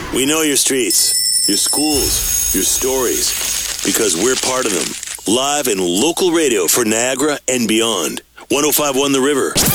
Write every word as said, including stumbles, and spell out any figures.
We know your streets, your schools, your stories, because we're part of them. Live and local radio for Niagara and beyond. one oh five point one The River.